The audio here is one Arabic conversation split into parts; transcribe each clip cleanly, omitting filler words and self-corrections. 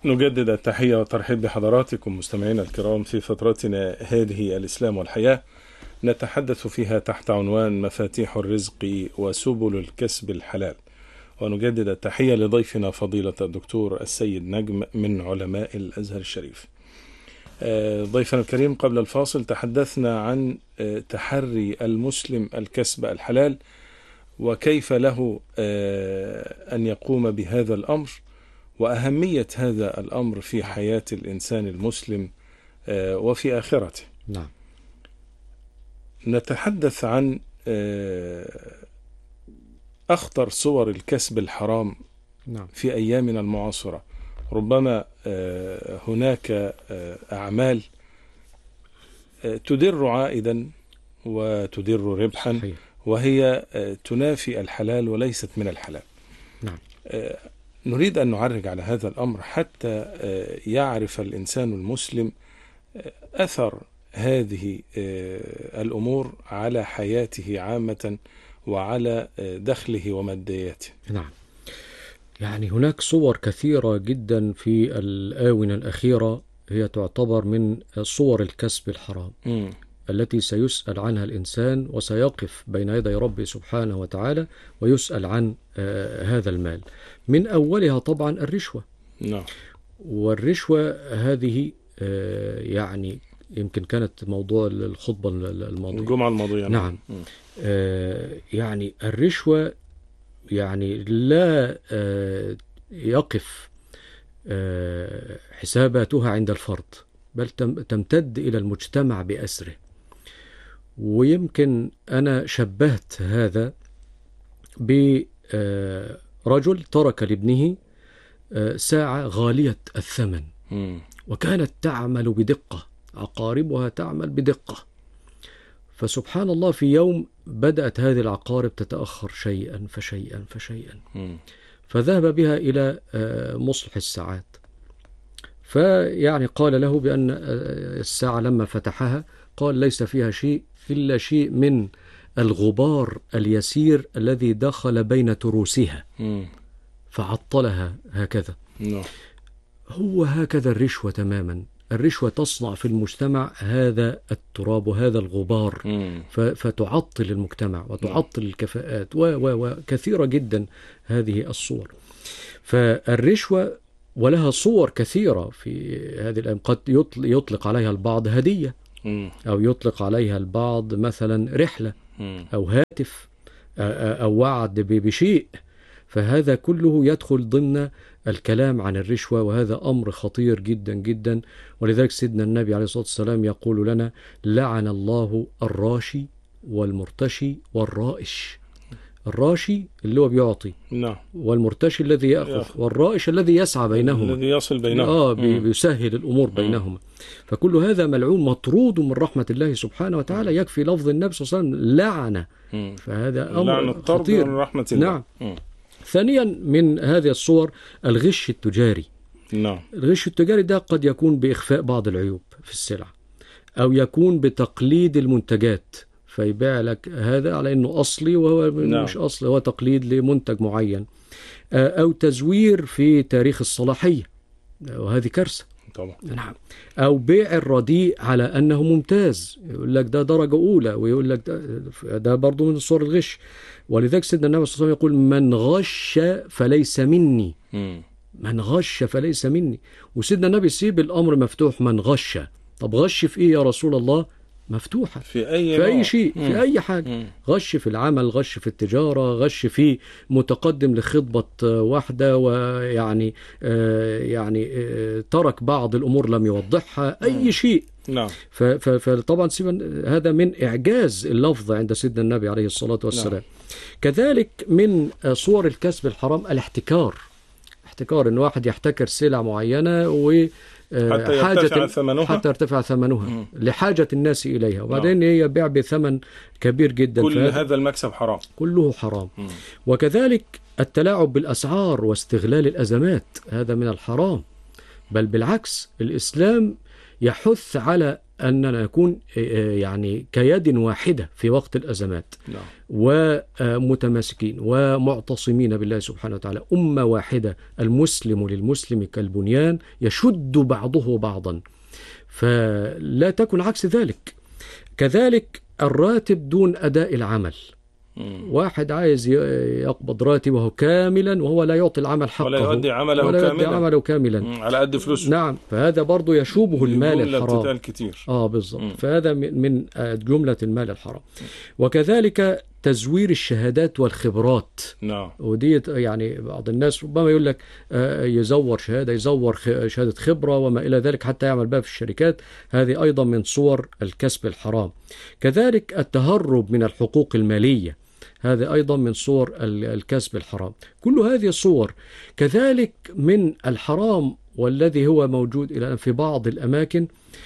نجدد التحية والترحيب بحضراتكم مستمعينا الكرام في فترتنا هذه الإسلام والحياة، نتحدث فيها تحت عنوان مفاتيح الرزق وسبل الكسب الحلال. ونجدد التحية لضيفنا فضيلة الدكتور السيد نجم من علماء الأزهر الشريف. ضيفنا الكريم، قبل الفاصل تحدثنا عن تحري المسلم الكسب الحلال وكيف له أن يقوم بهذا الأمر وأهمية هذا الأمر في حياة الإنسان المسلم وفي آخرته. نعم. نتحدث عن أخطر صور الكسب الحرام في أيامنا المعاصرة. ربما هناك أعمال تدر عائدا وتدر ربحا، صحيح، وهي تنافي الحلال وليست من الحلال. نعم. نريد أن نعرج على هذا الأمر حتى يعرف الإنسان المسلم أثر هذه الأمور على حياته عامة وعلى دخله ومادياته. نعم. يعني هناك صور كثيرة جدا في الآونة الأخيرة هي تعتبر من صور الكسب الحرام التي سيسأل عنها الإنسان وسيقف بين يدي ربه سبحانه وتعالى ويسأل عن هذا المال. من أولها طبعا الرشوة. نعم. والرشوة هذه يعني يمكن كانت موضوع الخطبة الماضية، الجمعة الماضية. نعم. يعني الرشوة يعني لا يقف حساباتها عند الفرد، بل تمتد إلى المجتمع بأسره. ويمكن أنا شبهت هذا برجل ترك لابنه ساعة غالية الثمن وكانت تعمل بدقة، عقاربها تعمل بدقة. فسبحان الله في يوم بدأت هذه العقارب تتأخر شيئا فشيئا فشيئا، فذهب بها إلى مصلح الساعات، فيعني قال له بأن الساعة لما فتحها قال ليس فيها شيء إلا شيء من الغبار اليسير الذي دخل بين تروسها فعطلها هكذا. هو هكذا الرشوة تماما. الرشوة تصنع في المجتمع هذا التراب وهذا الغبار فتعطل المجتمع وتعطل الكفاءات وكثيرة جدا هذه الصور. فالرشوة ولها صور كثيرة في هذه الأيام. قد يطلق عليها البعض هدية، أو يطلق عليها البعض مثلا رحلة أو هاتف أو وعد بشيء. فهذا كله يدخل ضمن الكلام عن الرشوة، وهذا أمر خطير جدا جدا. ولذلك سيدنا النبي عليه الصلاة والسلام يقول لنا: لعن الله الراشي والمرتشي والرائش. الراشي اللي هو بيعطي، والمرتشي الذي يأخذ، والرائش الذي يسعى بينهما، الذي يصل بينهما، بيسهل الأمور بينهما. فكل هذا ملعون مطرود من رحمة الله سبحانه وتعالى. يكفي لفظ النبي صلى الله عليه وسلم لعنة، فهذا أمر خطير. من رحمة الله. نعم. ثانيا من هذه الصور الغش التجاري. الغش التجاري ده قد يكون بإخفاء بعض العيوب في السلع، أو يكون بتقليد المنتجات، فيبيع لك هذا على أنه أصلي وهو مش أصلي، هو تقليد لمنتج معين، أو تزوير في تاريخ الصلاحية، وهذه كارثة طبعا. نعم. أو بيع الرديء على أنه ممتاز، يقول لك ده درجة أولى، ويقول لك ده برضو من صور الغش. ولذلك سيدنا النبي صلى الله عليه وسلم يقول: من غش فليس مني. من غش فليس مني. وسيدنا النبي سيب الأمر مفتوح، من غش. طب غش في إيه يا رسول الله؟ مفتوحة في أي شيء، في أي حاجة. غش في العمل، غش في التجارة، غش في متقدم لخطبة واحدة ويعني ترك بعض الأمور لم يوضحها، أي شيء. فطبعا هذا من إعجاز اللفظ عند سيدنا النبي عليه الصلاة والسلام. كذلك من صور الكسب الحرام الاحتكار. احتكار، إن واحد يحتكر سلع معينة حتى يرتفع ثمنها لحاجة الناس إليها، وبعدين هي بيع بثمن كبير جدا. كل هذا المكسب حرام، كله حرام. وكذلك التلاعب بالأسعار واستغلال الأزمات، هذا من الحرام. بل بالعكس، الإسلام يحث على أننا نكون يعني كيد واحدة في وقت الأزمات، ومتماسكين ومعتصمين بالله سبحانه وتعالى، أمة واحدة، المسلم للمسلم كالبنيان يشد بعضه بعضا، فلا تكن عكس ذلك. كذلك الراتب دون أداء العمل، واحد عايز يقبض راتبه كاملا وهو لا يعطي العمل حقه ولا يؤدي عمله كاملا على قد فلوسه. نعم، فهذا برضو يشوبه المال الحرام. كتير. بالضبط. فهذا من جملة المال الحرام. وكذلك تزوير الشهادات والخبرات. ودي يعني بعض الناس ربما يقول لك يزور شهادة، يزور شهادة خبرة وما إلى ذلك حتى يعمل بها في الشركات. هذه أيضا من صور الكسب الحرام. كذلك التهرب من الحقوق المالية، هذا أيضا من صور الكسب الحرام. كل هذه الصور. كذلك من الحرام والذي هو موجود الآن في بعض الأماكن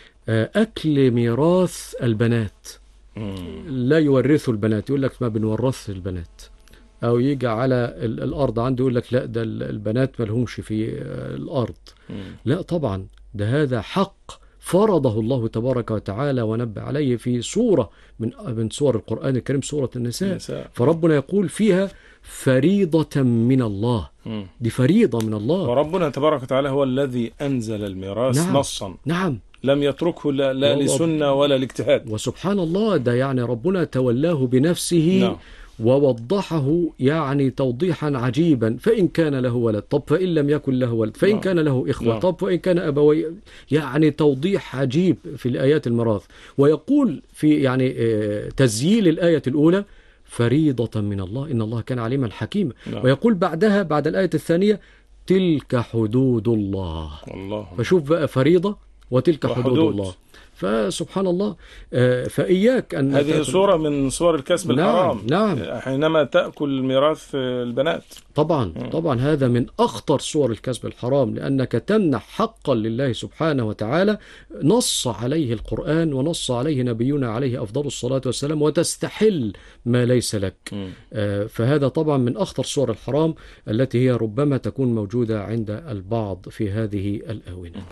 أكل ميراث البنات. لا يورثوا البنات، يقول لك ما بنورث البنات، أو يجي على الأرض عنده يقول لك لا ده البنات ما لهمش في الأرض. لا طبعا، ده هذا حق فرضه الله تبارك وتعالى ونبه عليه في سورة من سور القرآن الكريم، سورة النساء. فربنا يقول فيها فريضة من الله. دي فريضة من الله، وربنا تبارك وتعالى هو الذي أنزل الميراث نصا. نعم، لم يتركه لا لسنة ولا لاجتهاد. وسبحان الله، ده يعني ربنا تولاه بنفسه. ووضحه يعني توضيحا عجيبا. فإن كان له ولد، طب فإن لم يكن له ولد، فإن كان له إخوة، طب فإن كان أبوي. يعني توضيح عجيب في الآيات الميراث. ويقول في يعني تسجيل الآية الأولى فريضة من الله إن الله كان عليما حكيما. ويقول بعدها بعد الآية الثانية تلك حدود الله. فشوف بقى فريضة وتلك حدود الله. فسبحان الله. فإياك أن هذه صورة من صور الكسب الحرام. نعم. حينما تأكل ميراث البنات. طبعا هذا من أخطر صور الكسب الحرام، لأنك تمنح حقا لله سبحانه وتعالى نص عليه القرآن ونص عليه نبينا عليه أفضل الصلاة والسلام، وتستحل ما ليس لك. فهذا طبعا من أخطر صور الحرام التي هي ربما تكون موجودة عند البعض في هذه الآونة.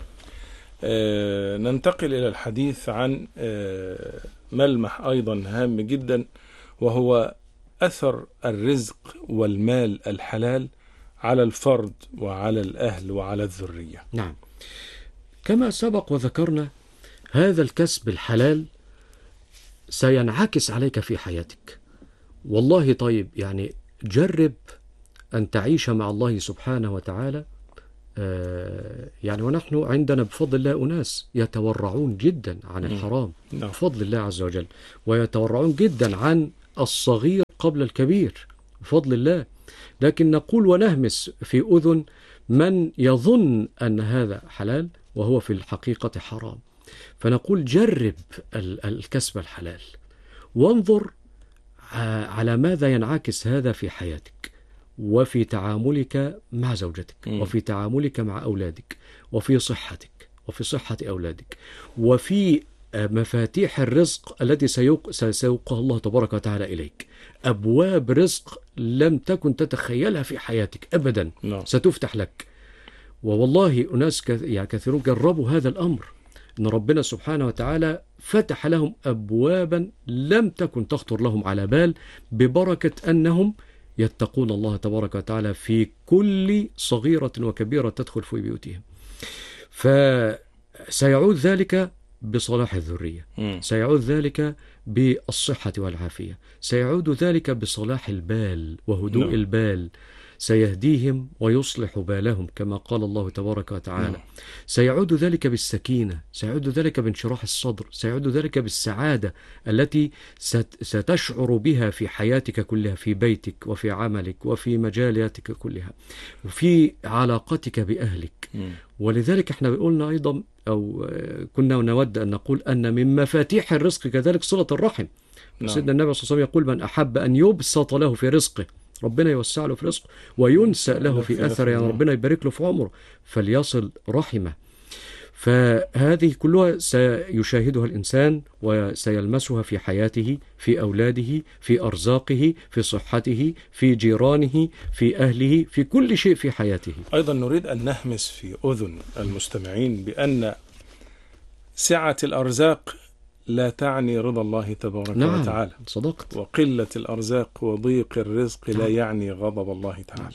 ننتقل إلى الحديث عن ملمح أيضا هام جدا، وهو أثر الرزق والمال الحلال على الفرد وعلى الأهل وعلى الذرية. نعم، كما سبق وذكرنا هذا الكسب الحلال سينعكس عليك في حياتك. والله طيب، يعني جرب أن تعيش مع الله سبحانه وتعالى. يعني ونحن عندنا بفضل الله أناس يتورعون جدا عن الحرام بفضل الله عز وجل، ويتورعون جدا عن الصغير قبل الكبير بفضل الله. لكن نقول ونهمس في أذن من يظن أن هذا حلال وهو في الحقيقة حرام. فنقول جرب الكسب الحلال، وانظر على ماذا ينعكس هذا في حياتك، وفي تعاملك مع زوجتك، وفي تعاملك مع أولادك، وفي صحتك، وفي صحة أولادك، وفي مفاتيح الرزق التي سيوقها الله تبارك وتعالى إليك. أبواب رزق لم تكن تتخيلها في حياتك أبدا ستفتح لك. ووالله أناس كثيرون جربوا هذا الأمر، أن ربنا سبحانه وتعالى فتح لهم أبوابا لم تكن تخطر لهم على بال، ببركة أنهم يتقون الله تبارك وتعالى في كل صغيرة وكبيرة تدخل في بيوتهم. فسيعود ذلك بصلاح الذرية، سيعود ذلك بالصحة والعافية، سيعود ذلك بصلاح البال وهدوء البال، سيهديهم ويصلح بالهم كما قال الله تبارك وتعالى. سيعود ذلك بالسكينة، سيعود ذلك بانشراح الصدر، سيعود ذلك بالسعادة التي ستشعر بها في حياتك كلها، في بيتك وفي عملك وفي مجالاتك كلها وفي علاقتك بأهلك. ولذلك احنا قلنا أيضا، أو كنا نود أن نقول أن من مفاتيح الرزق كذلك صلة الرحم. سيدنا النبي صلى الله عليه وسلم يقول من أحب أن يبسط له في رزقه، ربنا يوسع له في رزقه، وينسأ له في أثره، يعني ربنا يبارك له في عمره، فليصل رحمه. فهذه كلها سيشاهدها الإنسان وسيلمسها في حياته، في أولاده، في أرزاقه، في صحته، في جيرانه، في أهله، في كل شيء في حياته. أيضا نريد أن نهمس في أذن المستمعين بأن سعة الأرزاق لا تعني رضا الله تبارك نعم وتعالى، صدقت. وقلة الأرزاق وضيق الرزق لا نعم. يعني غضب الله تعالى.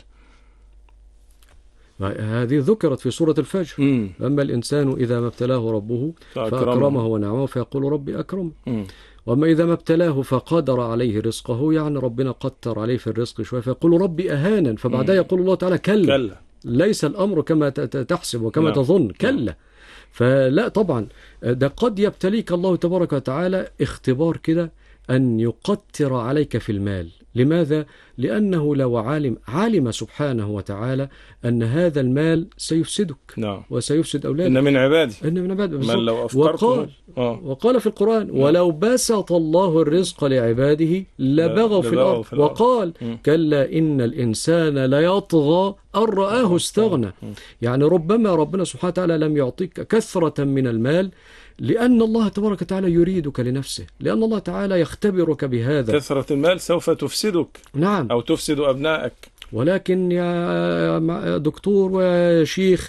هذه ذكرت في سورة الفجر. أما الإنسان إذا ما ابتلاه ربه فأكرمه ونعمه فيقول ربي أكرم. وأما إذا ما ابتلاه فقدر عليه رزقه، يعني ربنا قدر عليه في الرزق شوية فيقول ربي أهانا، فبعدها يقول الله تعالى كلا ليس الأمر كما تحسب وكما تظن، كلا. فلا طبعا ده قد يبتليك الله تبارك وتعالى اختبار كده أن يقتر عليك في المال. لماذا؟ لأنه لو علم سبحانه وتعالى أن هذا المال سيفسدك وسيفسد أولادك. إن من عبادي من لو وقال في القرآن ولو بسط الله الرزق لعباده لبغوا في الأرض وقال كلا إن الإنسان ليطغى أن رآه استغنى. يعني ربما ربنا سبحانه وتعالى لم يعطيك كثرة من المال لأن الله تبارك وتعالى يريدك لنفسه، لأن الله تعالى يختبرك بهذا. كثرة المال سوف تفسدك. نعم. أو تفسد أبنائك. ولكن يا دكتور ويا شيخ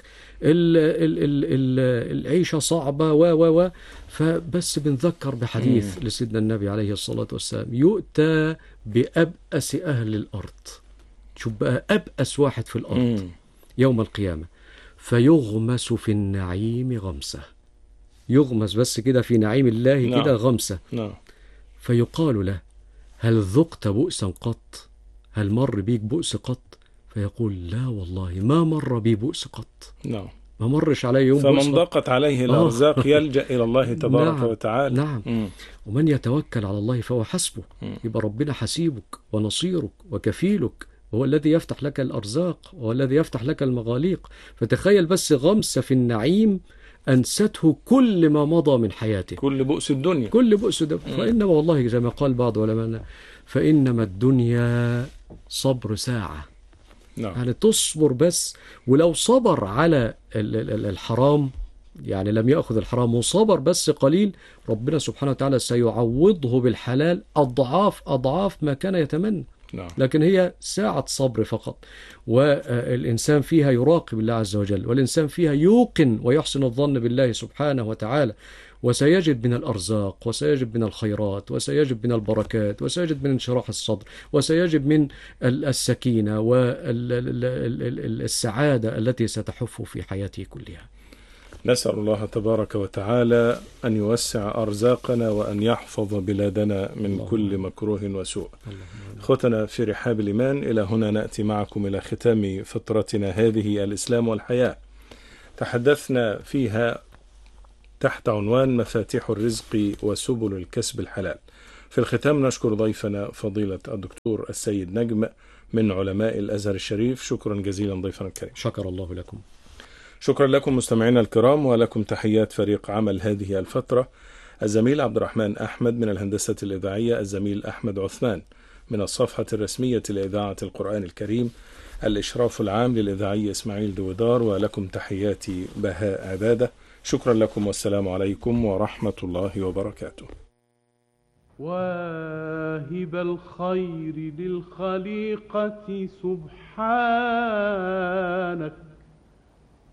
العيشة صعبة فبس بنذكر بحديث لسيدنا النبي عليه الصلاة والسلام يؤتى بأبأس أهل الأرض. شوف بقى أبأس واحد في الأرض يوم القيامة فيغمس في النعيم غمسة. يغمس بس كده في نعيم الله كده غمسة. فيقال له هل ذقت بؤسا قط؟ هل مر بيك بؤس قط؟ فيقول لا والله ما مر بي بؤس قط. ما مرش عليه يوم فمن ضاقت عليه الأرزاق يلجأ إلى الله تبارك وتعالى. نعم. ومن يتوكل على الله فهو حسبه. يبقى ربنا حسيبك ونصيرك وكفيلك، هو الذي يفتح لك الأرزاق وهو الذي يفتح لك المغاليق. فتخيل بس غمسة في النعيم أنسته كل ما مضى من حياته، كل بؤس الدنيا، كل بؤس الدنيا. فإنما والله زي ما قال بعض علماءنا فإنما الدنيا صبر ساعة. يعني تصبر بس، ولو صبر على الحرام يعني لم يأخذ الحرام وصبر بس قليل، ربنا سبحانه وتعالى سيعوضه بالحلال أضعاف ما كان يتمنى. لكن هي ساعة صبر فقط، والإنسان فيها يراقب الله عز وجل، والإنسان فيها يوقن ويحسن الظن بالله سبحانه وتعالى، وسيجد من الأرزاق وسيجد من الخيرات وسيجد من البركات وسيجد من انشراح الصدر وسيجد من السكينة والسعادة التي ستحف في حياته كلها. نسأل الله تبارك وتعالى أن يوسع أرزاقنا وأن يحفظ بلادنا من كل مكروه وسوء. أخوتنا في رحاب الإيمان، إلى هنا نأتي معكم إلى ختام فترتنا هذه الإسلام والحياة. تحدثنا فيها تحت عنوان مفاتيح الرزق وسبل الكسب الحلال. في الختام نشكر ضيفنا فضيلة الدكتور السيد نجم من علماء الأزهر الشريف. شكرا جزيلا ضيفنا الكريم. شكر الله لكم. شكرا لكم مستمعينا الكرام، ولكم تحيات فريق عمل هذه الفترة: الزميل عبد الرحمن أحمد من الهندسة الإذاعية، الزميل أحمد عثمان من الصفحة الرسمية لإذاعة القرآن الكريم، الإشراف العام للإذاعي إسماعيل دويدار، ولكم تحياتي بهاء عبادة. شكرا لكم والسلام عليكم ورحمة الله وبركاته. واهب الخير للخليقة سبحانك